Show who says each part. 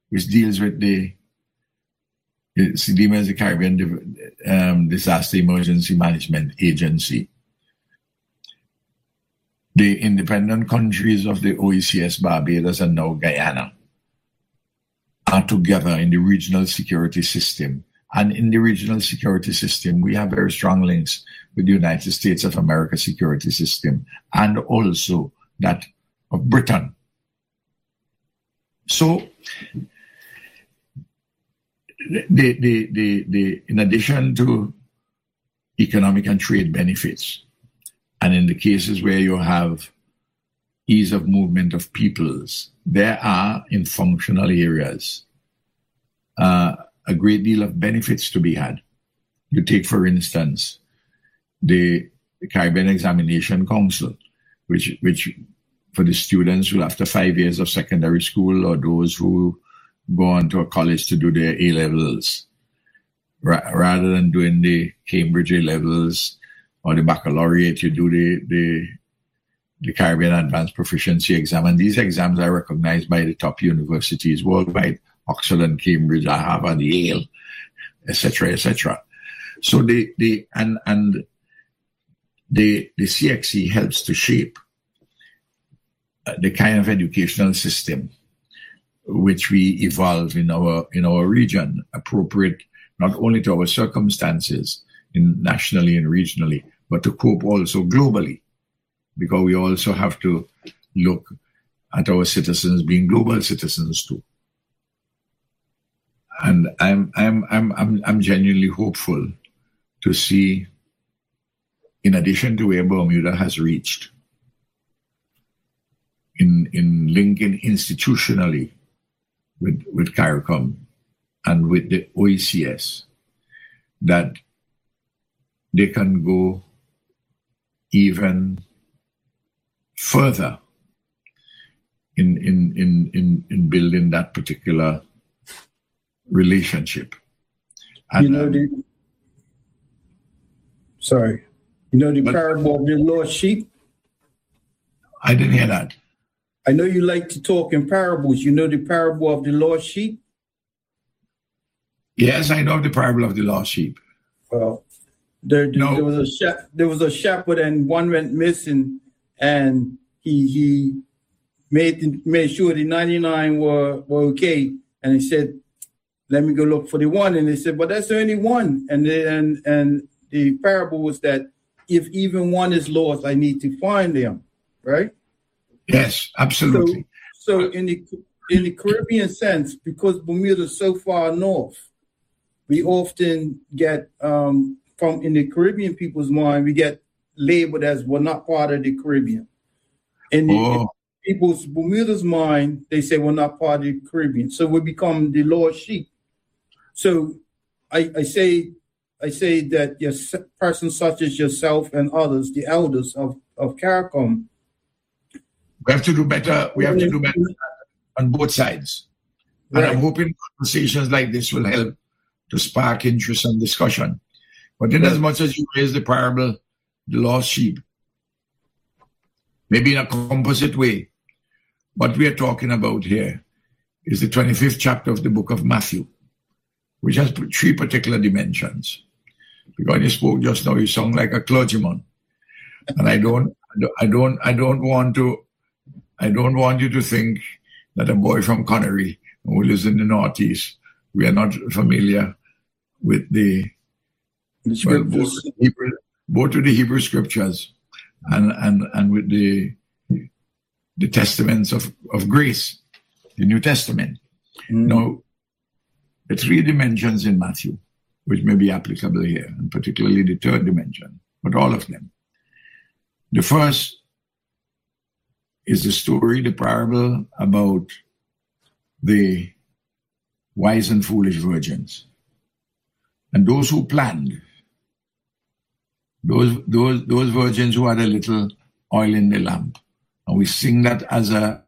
Speaker 1: which deals with CDEMA is the Caribbean Disaster Emergency Management Agency. The independent countries of the OECS, Barbados, and now Guyana, are together in the regional security system. And in the regional security system, we have very strong links with the United States of America security system and also that of Britain. So, in addition to economic and trade benefits, and in the cases where you have ease of movement of peoples, there are in functional areas a great deal of benefits to be had. You take, for instance, the Caribbean Examination Council, which for the students who after 5 years of secondary school or those who go on to a college to do their A-levels, rather than doing the Cambridge A-levels or the baccalaureate, you do the Caribbean Advanced Proficiency Exam. And these exams are recognized by the top universities worldwide, Oxford and Cambridge, Harvard, Yale, etc., etc. So the CXC helps to shape the kind of educational system which we evolve in our region, appropriate not only to our circumstances nationally and regionally, but to cope also globally, because we also have to look at our citizens being global citizens too. And I'm genuinely hopeful to see, in addition to where Bermuda has reached, in linking institutionally with CARICOM and with the OECS, that they can go even further in building that particular relationship. And,
Speaker 2: the parable of the lost sheep?
Speaker 1: I didn't hear that.
Speaker 2: I know you like to talk in parables. You know the parable of the lost sheep?
Speaker 1: Yes, I know the parable of the lost sheep.
Speaker 2: Well, there was a shepherd and one went missing, and he made sure the 99 were okay, and he said, "Let me go look for the one." And they said, "But that's only one." And the parable was that if even one is lost, I need to find them, right?
Speaker 1: Yes, absolutely.
Speaker 2: So in the Caribbean sense, because Bermuda is so far north, we often get in the Caribbean people's mind, we get labeled as we're not part of the Caribbean. In people's Bermuda's mind, they say we're not part of the Caribbean. So we become the lost sheep. So I say that persons such as yourself and others, the elders of CARICOM,
Speaker 1: we have to do better. We have to do better on both sides. And I'm hoping conversations like this will help to spark interest and discussion. But in as much as you raise the parable, the lost sheep, maybe in a composite way, what we are talking about here is the 25th chapter of the book of Matthew, which has three particular dimensions. Because you spoke just now, you sound like a clergyman. And I don't want you to think that a boy from Connery who lives in the Northeast, we are not familiar with both with the Hebrew scriptures and with the testaments of grace, the New Testament. Now, the three dimensions in Matthew, which may be applicable here, and particularly the third dimension, but all of them. The first is the story, the parable about the wise and foolish virgins. And those who planned, those virgins who had a little oil in the lamp. And we sing that as a